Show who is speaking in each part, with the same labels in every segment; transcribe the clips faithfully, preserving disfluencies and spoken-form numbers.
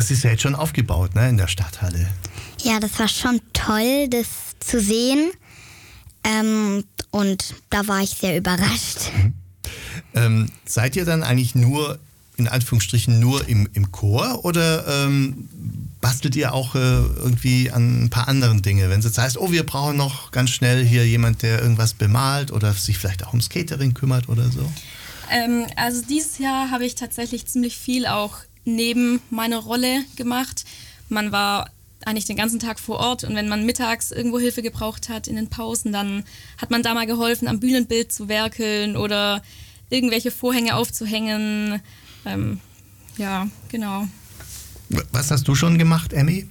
Speaker 1: das ist ja jetzt schon aufgebaut, ne, in der Stadthalle.
Speaker 2: Ja, das war schon toll, das zu sehen. Ähm, und da war ich sehr überrascht.
Speaker 1: Mhm. Ähm, seid ihr dann eigentlich nur, in Anführungsstrichen, nur im, im Chor oder ähm, bastelt ihr auch äh, irgendwie an ein paar anderen Dinge? Wenn es jetzt heißt, oh, wir brauchen noch ganz schnell hier jemand, der irgendwas bemalt oder sich vielleicht auch ums Catering kümmert oder so?
Speaker 3: Ähm, also dieses Jahr habe ich tatsächlich ziemlich viel auch neben meiner Rolle gemacht. Man war eigentlich den ganzen Tag vor Ort und wenn man mittags irgendwo Hilfe gebraucht hat in den Pausen, dann hat man da mal geholfen, am Bühnenbild zu werkeln oder irgendwelche Vorhänge aufzuhängen. Ähm, ja, genau.
Speaker 1: Was hast du schon gemacht, Emmy?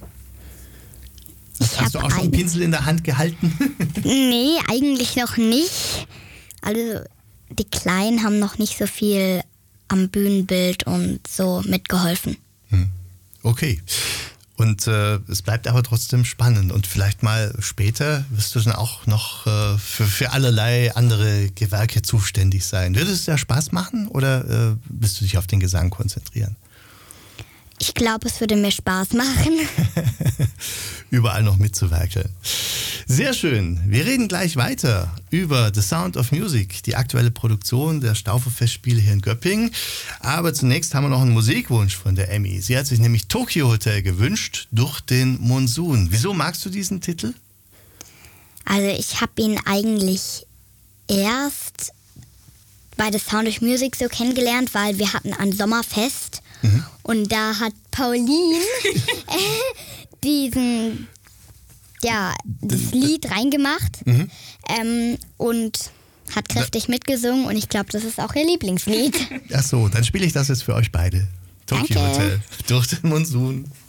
Speaker 2: Ich
Speaker 1: hast du auch schon einen Pinsel in der Hand gehalten?
Speaker 2: Nee, eigentlich noch nicht. Also die Kleinen haben noch nicht so viel am Bühnenbild und so mitgeholfen.
Speaker 1: Hm. Okay. Und äh, es bleibt aber trotzdem spannend. Und vielleicht mal später wirst du dann auch noch äh, für, für allerlei andere Gewerke zuständig sein. Würde es dir Spaß machen oder äh, willst du dich auf den Gesang konzentrieren?
Speaker 2: Ich glaube, es würde mir Spaß machen.
Speaker 1: Überall noch mitzuwerkeln. Sehr schön. Wir reden gleich weiter über The Sound of Music, die aktuelle Produktion der Stauferfestspiele hier in Göppingen. Aber zunächst haben wir noch einen Musikwunsch von der Emmy. Sie hat sich nämlich Tokyo Hotel gewünscht, durch den Monsun. Wieso magst du diesen Titel?
Speaker 2: Also ich habe ihn eigentlich erst bei The Sound of Music so kennengelernt, weil wir hatten ein Sommerfest. Mhm. Und da hat Pauline äh, diesen, ja, das Lied reingemacht mhm. ähm, und hat kräftig mitgesungen und ich glaube, das ist auch ihr Lieblingslied.
Speaker 1: Ach so, dann spiele ich das jetzt für euch beide. Tokyo
Speaker 2: Danke.
Speaker 1: Hotel, durch den Monsun.